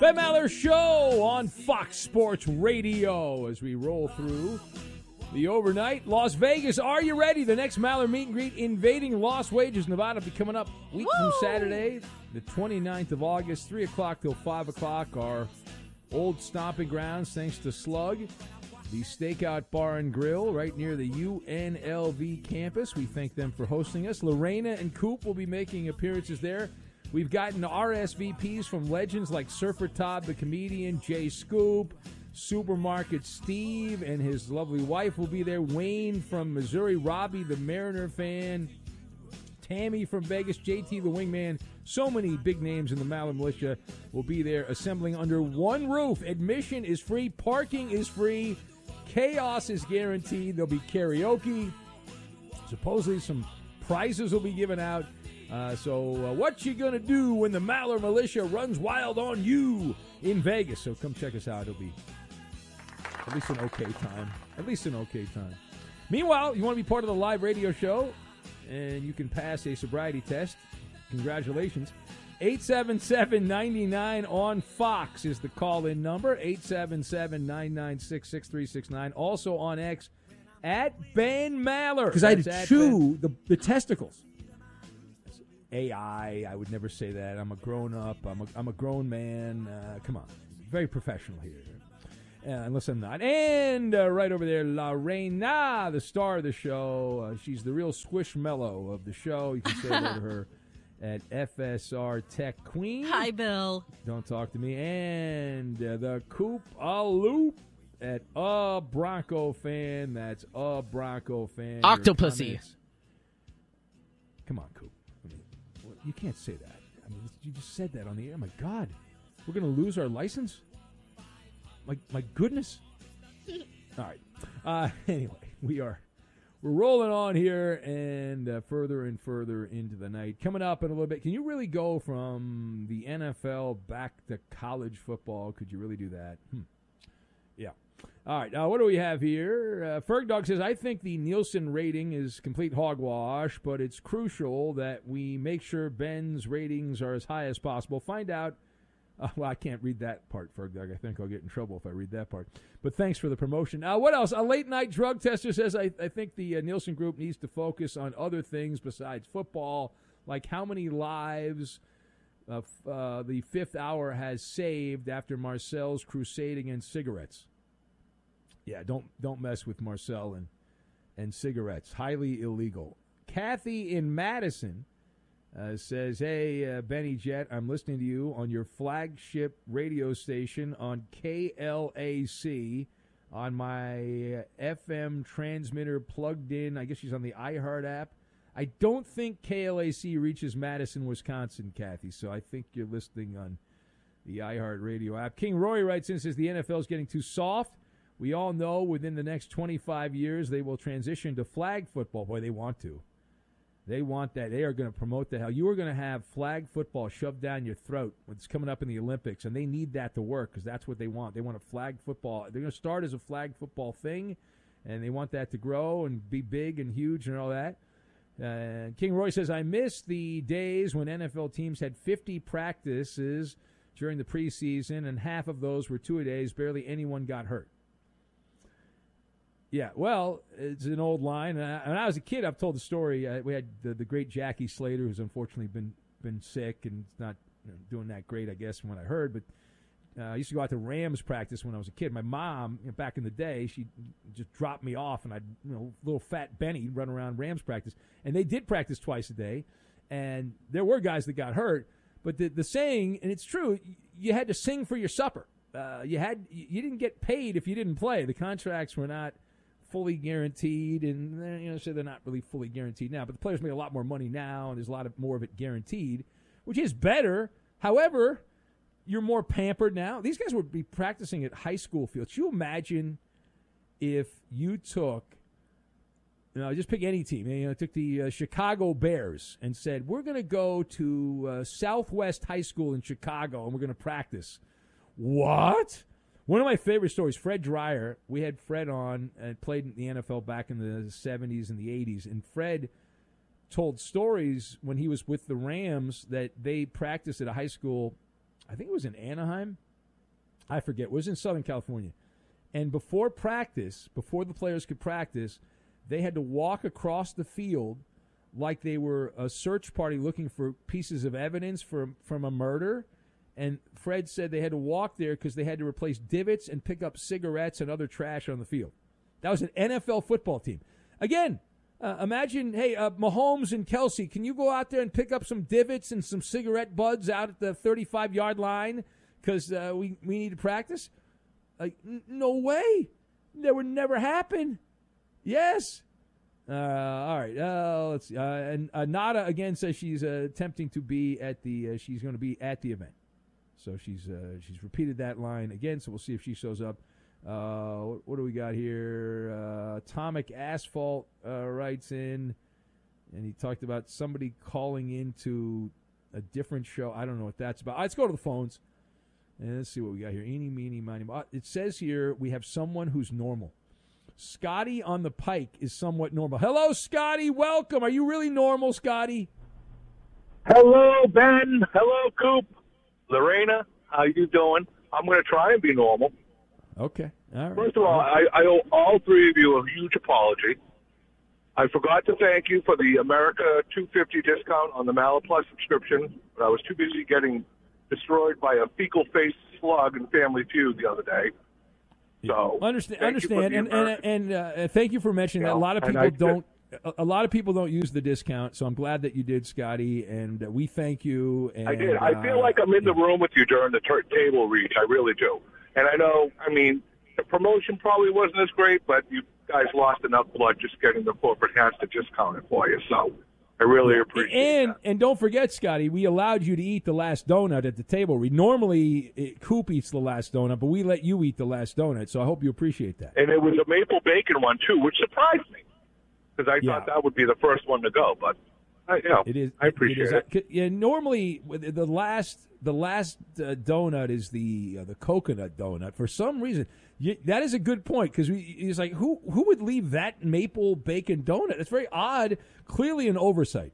Ben Maller Show on Fox Sports Radio as we roll through the overnight. Las Vegas, are you ready? The next Maller meet and greet invading Las Vegas, Nevada will be coming up week from Saturday, the 29th of August, 3 o'clock till 5 o'clock. Our old stomping grounds, thanks to Slug, the Stakeout Bar and Grill right near the UNLV campus. We thank them for hosting us. Lorena and Coop will be making appearances there. We've gotten RSVPs from legends like Surfer Todd, the comedian, Jay Scoop, Supermarket Steve and his lovely wife will be there. Wayne from Missouri, Robbie the Mariner fan, Tammy from Vegas, JT the Wingman. So many big names in the Maller Militia will be there assembling under one roof. Admission is free. Parking is free. Chaos is guaranteed. There'll be karaoke. Supposedly some prizes will be given out. So what you going to do when the Maller Militia runs wild on you in Vegas? So come check us out. It'll be at least an okay time. At least an okay time. Meanwhile, you want to be part of the live radio show, and you can pass a sobriety test. Congratulations. 877-99 on Fox is the call-in number. 877-996-6369. Also on X, at Ben Maller. Because I had to chew the testicles. AI, I would never say that. I'm a grown-up. I'm a grown man. Come on. Very professional here. Unless I'm not. And right over there, Lorena, the star of the show. She's the real squishmallow of the show. You can say hello to her at FSR Tech Queen. Hi, Bill. Don't talk to me. And the Coop Loop at Bronco fan. That's Bronco fan. Octopussy. Come on, Coop. You can't say that. I mean, you just said that on the air. My God. We're going to lose our license? My goodness. All right. Anyway, we're rolling on here and further and further into the night. Coming up in a little bit, can you really go from the NFL back to college football? Could you really do that? Yeah. All right, what do we have here? Fergdog says, I think the Nielsen rating is complete hogwash, but it's crucial that we make sure Ben's ratings are as high as possible. Find out. Well, I can't read that part, Fergdog. I think I'll get in trouble if I read that part. But thanks for the promotion. What else? A late-night drug tester says, I think the Nielsen Group needs to focus on other things besides football, like how many lives the fifth hour has saved after Marcel's crusade against cigarettes. Yeah, don't mess with Marcel and cigarettes. Highly illegal. Kathy in Madison says, hey, Benny Jet, I'm listening to you on your flagship radio station on KLAC on my FM transmitter plugged in. I guess she's on the iHeart app. I don't think KLAC reaches Madison, Wisconsin, Kathy, so I think you're listening on the iHeart radio app. King Roy writes in and says, the NFL is getting too soft. We all know within the next 25 years they will transition to flag football. Boy, they want to. They want that. They are going to promote the hell. You are going to have flag football shoved down your throat when it's coming up in the Olympics, and they need that to work because that's what they want. They want a flag football. They're going to start as a flag football thing, and they want that to grow and be big and huge and all that. King Roy says, I miss the days when NFL teams had 50 practices during the preseason, and half of those were two-a-days. Barely anyone got hurt. Yeah, well, it's an old line. When I was a kid, I've told the story. We had the great Jackie Slater, who's unfortunately been sick and not doing that great, I guess, from what I heard. But I used to go out to Rams practice when I was a kid. My mom, back in the day, she just dropped me off, and I'd, little fat Benny run around Rams practice. And they did practice twice a day, and there were guys that got hurt. But the saying, and it's true, you had to sing for your supper. You didn't get paid if you didn't play. The contracts were not fully guaranteed, and so they're not really fully guaranteed now. But the players make a lot more money now, and there's a lot more of it guaranteed, which is better. However, you're more pampered now. These guys would be practicing at high school fields. Can you imagine if you took, just pick any team, took the Chicago Bears and said, we're going to go to Southwest High School in Chicago, and we're going to practice. What? One of my favorite stories, Fred Dreyer, we had Fred on and played in the NFL back in the 70s and the 80s, and Fred told stories when he was with the Rams that they practiced at a high school, I think it was in Anaheim, I forget. It was in Southern California. And before practice, before the players could practice, they had to walk across the field like they were a search party looking for pieces of evidence from a murder. And Fred said they had to walk there because they had to replace divots and pick up cigarettes and other trash on the field. That was an NFL football team. Again, imagine, hey, Mahomes and Kelsey, can you go out there and pick up some divots and some cigarette butts out at the 35-yard line because we need to practice? Like, no way. That would never happen. Yes. All right. Let's see. And Nada again says she's attempting to be at the. She's going to be at the event. So she's repeated that line again. So we'll see if she shows up. What do we got here? Atomic Asphalt writes in, and he talked about somebody calling into a different show. I don't know what that's about. Let's go to the phones. And let's see what we got here. Eeny, meeny, miny. It says here we have someone who's normal. Scotty on the Pike is somewhat normal. Hello, Scotty. Welcome. Are you really normal, Scotty? Hello, Ben. Hello, Coop. Lorena, how you doing? I'm going to try and be normal. Okay. All right. First of all, I owe all three of you a huge apology. I forgot to thank you for the America 250 discount on the Mallet Plus subscription, but I was too busy getting destroyed by a fecal-faced slug in Family Feud the other day. So understand, and thank you for mentioning that. A lot of people don't. A lot of people don't use the discount, so I'm glad that you did, Scotty, and we thank you. And, I did. I feel like I'm in the room with you during the table reach. I really do. And I know, the promotion probably wasn't as great, but you guys lost enough blood just getting the corporate has to discount it for you. So I really appreciate that. And don't forget, Scotty, we allowed you to eat the last donut at the table read. Normally, Coop eats the last donut, but we let you eat the last donut, so I hope you appreciate that. And it was a maple bacon one, too, which surprised me, because I thought that would be the first one to go. But, it is. I appreciate it. Yeah, normally, the last donut is the coconut donut. For some reason, that is a good point, because he's like, who would leave that maple bacon donut? It's very odd. Clearly an oversight.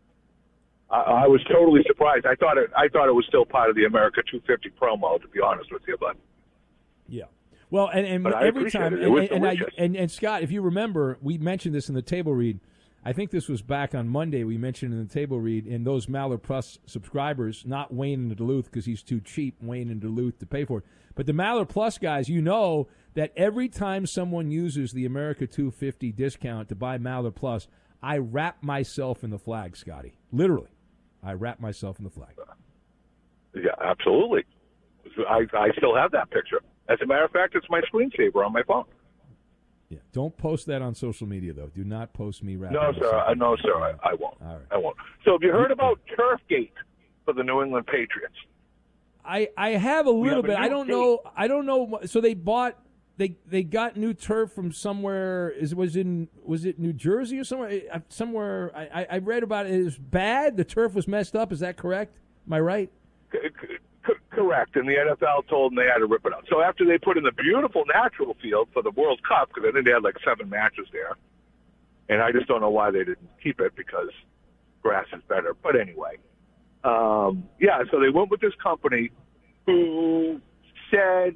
I was totally surprised. I thought it was still part of the America 250 promo, to be honest with you. But yeah, well, and every time, and Scott, if you remember, we mentioned this in the table read. I think this was back on Monday. We mentioned in the table read, and those Maller Plus subscribers, not Wayne in Duluth because he's too cheap, Wayne in Duluth, to pay for it. But the Maller Plus guys, you know that every time someone uses the America 250 discount to buy Maller Plus, I wrap myself in the flag, Scotty. Literally, I wrap myself in the flag. Yeah, absolutely. I still have that picture. As a matter of fact, it's my screensaver on my phone. Yeah, don't post that on social media, though. Do not post me wrapping. No, sir. I won't. All right. I won't. So, have you heard about Turfgate for the New England Patriots? I have a little bit. I don't know. So they bought. They got new turf from somewhere. Was it New Jersey or somewhere? Somewhere I read about it. It was bad. The turf was messed up. Is that correct? Am I right? Correct. And the NFL told them they had to rip it out. So after they put in the beautiful natural field for the World Cup, because I think they had like 7 matches there, and I just don't know why they didn't keep it, because grass is better. But anyway, so they went with this company who said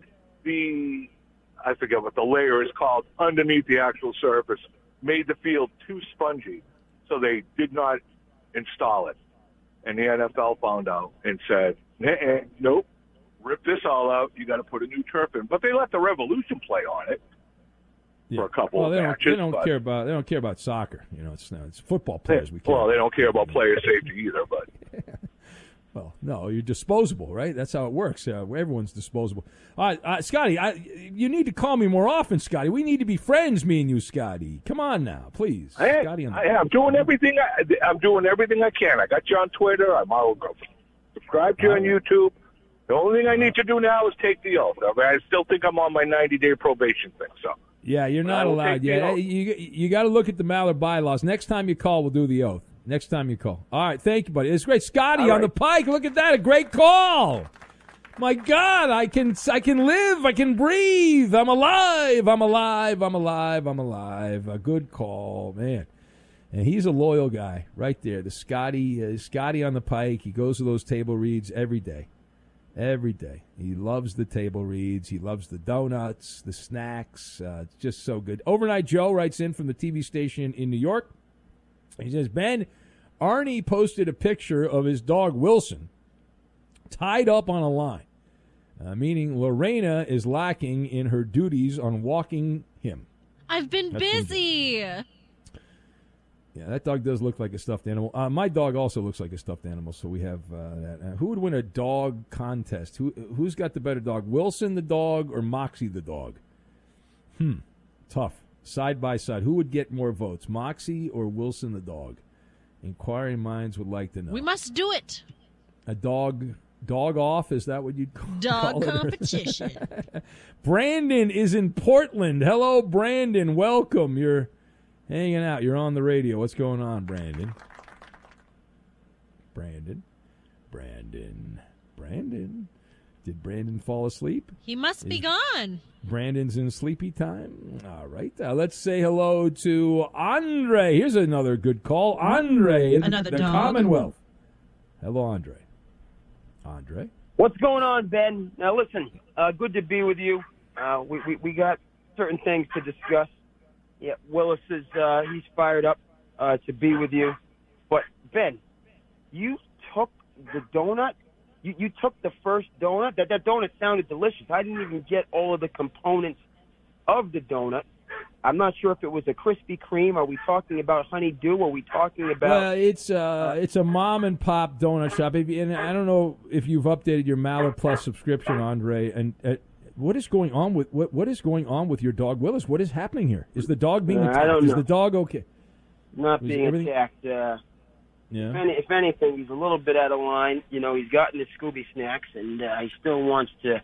I forget what the layer is called, underneath the actual surface, made the field too spongy, so they did not install it. And the NFL found out and said, nope, rip this all out. You got to put a new turf in. But they let the Revolution play on it for a couple of matches. They don't care about soccer. You know, it's football players. We care. Well, they don't care about player safety either. But well, no, you're disposable, right? That's how it works. Everyone's disposable. All right, Scotty, you need to call me more often, Scotty. We need to be friends, me and you, Scotty. Come on now, please. Scotty, I'm doing everything. I'm doing everything I can. I got you on Twitter. I'm subscribed to you on YouTube. The only thing I need to do now is take the oath. I still think I'm on my 90-day probation thing. So yeah, you're not allowed yet. You got to look at the Maller bylaws. Next time you call, we'll do the oath. Next time you call. All right, thank you, buddy. It's great. Scotty on the Pike. Look at that. A great call. My God, I can live. I can breathe. I'm alive. A good call, man. And he's a loyal guy right there. The Scotty on the Pike. He goes to those table reads every day. Every day. He loves the table reads. He loves the donuts, the snacks. It's just so good. Overnight Joe writes in from the TV station in New York. He says, Ben, Arnie posted a picture of his dog Wilson tied up on a line, meaning Lorena is lacking in her duties on walking him. I've been busy. Yeah, that dog does look like a stuffed animal. My dog also looks like a stuffed animal, so we have that. Who would win a dog contest? Who's got the better dog, Wilson the dog or Moxie the dog? Tough. Side by side. Who would get more votes, Moxie or Wilson the dog? Inquiring minds would like to know. We must do it. A dog off? Is that what you'd call Dog it? competition. Brandon is in Portland. Hello, Brandon. Welcome. You're hanging out. You're on the radio. What's going on, Brandon? Brandon. Did Brandon fall asleep? He must be gone. Brandon's in sleepy time. All right. Let's say hello to Andre. Here's another good call. Andre in Another the dog. Commonwealth. Hello, Andre. Andre? What's going on, Ben? Now, listen, good to be with you. We got certain things to discuss. Yeah, Willis is he's fired up to be with you. But, Ben, you took the donut? You took the first donut? That donut sounded delicious. I didn't even get all of the components of the donut. I'm not sure if it was a Krispy Kreme. Are we talking about Honeydew? Are we talking about... Well, it's a mom and pop donut shop. And I don't know if you've updated your Maller Plus subscription, Andre. And what is going on with what is going on with your dog, Willis? What is happening here? Is the dog being attacked? I don't know. Is the dog okay? Not being attacked. Yeah. If anything, he's a little bit out of line. You know, he's gotten his Scooby snacks, and he still wants to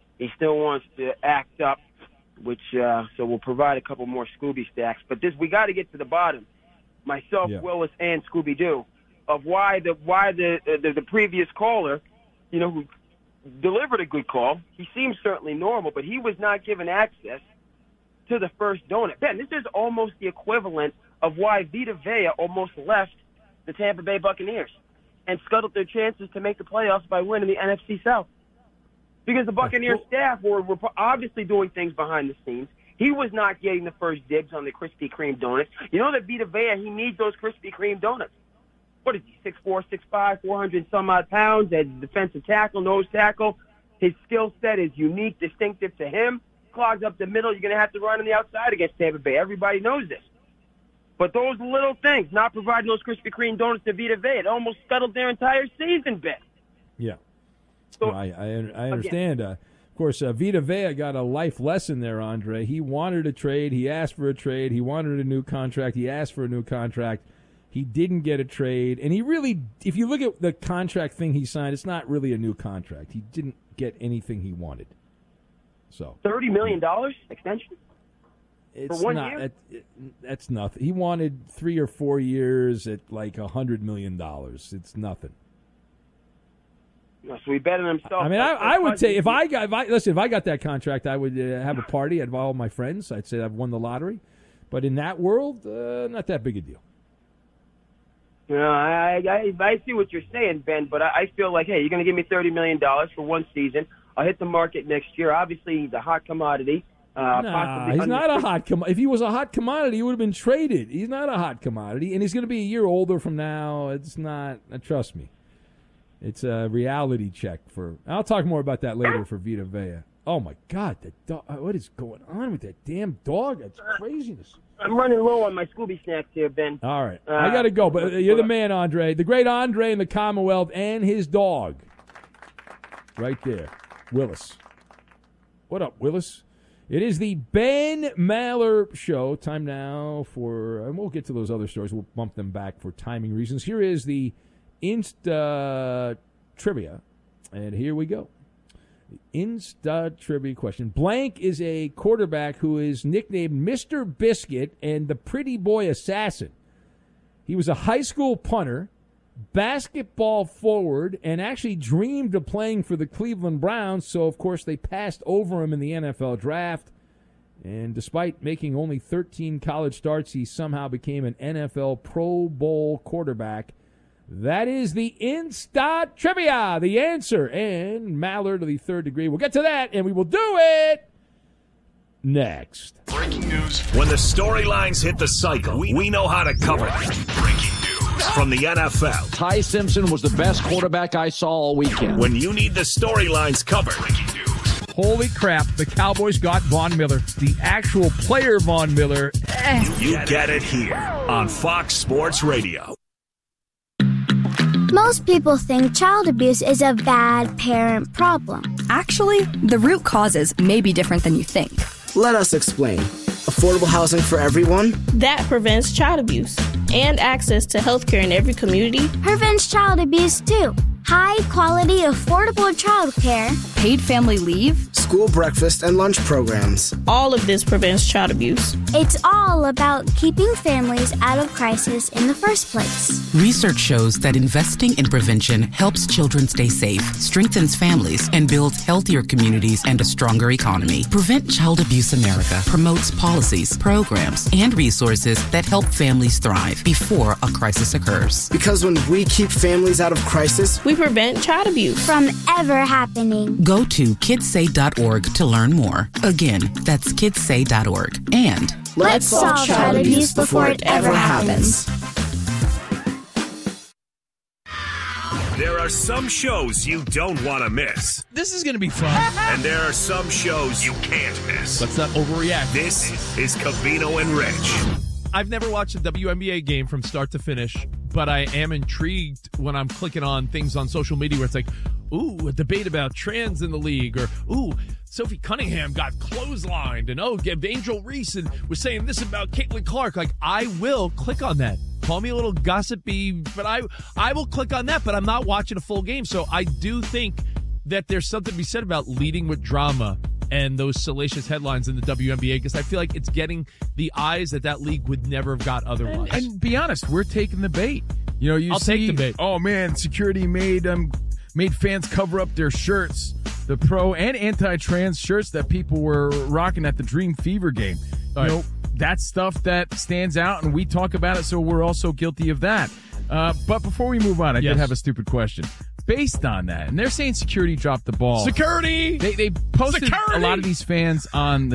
act up. Which so we'll provide a couple more Scooby snacks. But we got to get to the bottom, myself, Willis, and Scooby Doo, of why the previous caller, you know, who delivered a good call. He seems certainly normal, but he was not given access to the first donut. Ben, this is almost the equivalent of why Vita Vea almost left the Tampa Bay Buccaneers and scuttled their chances to make the playoffs by winning the NFC South. Because the Buccaneers staff were obviously doing things behind the scenes. He was not getting the first dibs on the Krispy Kreme donuts. You know that Vita Vea, he needs those Krispy Kreme donuts. What is he, 6'4", 6'5", 400 some odd pounds as defensive tackle, nose tackle. His skill set is unique, distinctive to him. Clogs up the middle, you're going to have to run on the outside against Tampa Bay. Everybody knows this. But those little things, not providing those Krispy Kreme donuts to Vita Vea, it almost scuttled their entire season, Ben. Yeah. So, I understand. Of course, Vita Vea got a life lesson there, Andre. He wanted a trade. He asked for a trade. He wanted a new contract. He asked for a new contract. He didn't get a trade. And he really, if you look at the contract thing he signed, it's not really a new contract. He didn't get anything he wanted. So $30 million extension? It's for 1 not, year? That's nothing. He wanted 3 or 4 years at like $100 million. It's nothing. So he bet on himself. I mean, I would say if I got that contract, I would have a party. I'd invite all my friends. I'd say I've won the lottery. But in that world, not that big a deal. You know, I see what you're saying, Ben, but I feel like, hey, you're going to give me $30 million for one season. I'll hit the market next year. Obviously, he's a hot commodity. Nah, he's not a hot commodity. If he was a hot commodity, he would have been traded. He's not a hot commodity, and he's going to be a year older from now. It's not. Trust me. It's a reality check for. I'll talk more about that later for Vita Vea. Oh my God, that dog! What is going on with that damn dog? That's craziness. I'm running low on my Scooby snacks here, Ben. All right, I got to go, but you're the man, Andre, the great Andre in the Commonwealth, and his dog, right there, Willis. What up, Willis? It is the Ben Maller Show. Time now for, and we'll get to those other stories. We'll bump them back for timing reasons. Here is the Insta Trivia, and here we go. Insta Trivia question. Blank is a quarterback who is nicknamed Mr. Biscuit and the Pretty Boy Assassin. He was a high school punter, basketball forward, and actually dreamed of playing for the Cleveland Browns, so of course they passed over him in the NFL draft. And despite making only 13 college starts, he somehow became an NFL Pro Bowl quarterback That is the Insta Trivia, the answer, and Mallard of the third degree. We'll get to that, and we will do it next. Breaking news. When the storylines hit the cycle, we know how to cover them. Breaking news from the NFL. Ty Simpson was the best quarterback I saw all weekend. When you need the storylines covered. Breaking news. Holy crap, the Cowboys got Von Miller. The actual player Von Miller. You get it here on Fox Sports Radio. Most people think child abuse is a bad parent problem. Actually, the root causes may be different than you think. Let us explain. Affordable housing for everyone? That prevents child abuse. And access to health care in every community prevents child abuse too. High quality, affordable child care. Paid family leave. School breakfast and lunch programs. All of this prevents child abuse. It's all about keeping families out of crisis in the first place. Research shows that investing in prevention helps children stay safe, strengthens families, and builds healthier communities and a stronger economy. Prevent Child Abuse America promotes policies, programs, and resources that help families thrive before a crisis occurs. Because when we keep families out of crisis, we prevent child abuse from ever happening. Go to kidssay.org to learn more. Again, that's kidssay.org. And let's solve child abuse before it ever happens. There are some shows you don't want to miss. This is going to be fun. And there are some shows you can't miss. Let's not overreact. This is Covino and Rich. I've never watched a WNBA game from start to finish, but I am intrigued when I'm clicking on things on social media where it's like, ooh, a debate about trans in the league, or ooh, Sophie Cunningham got clotheslined, and oh, Angel Reese was saying this about Caitlin Clark. Like, I will click on that. Call me a little gossipy, but I will click on that, but I'm not watching a full game. So I do think that there's something to be said about leading with drama and those salacious headlines in the WNBA, because I feel like it's getting the eyes that league would never have got otherwise. And be honest, we're taking the bait. You know, I'll take the bait. Oh man, security made fans cover up their shirts, the pro and anti-trans shirts that people were rocking at the Dream Fever game. You know, that's stuff that stands out, and we talk about it, so we're also guilty of that. But before we move on, I did have a stupid question. Based on that, and they're saying security dropped the ball. Security! They posted a lot of these fans on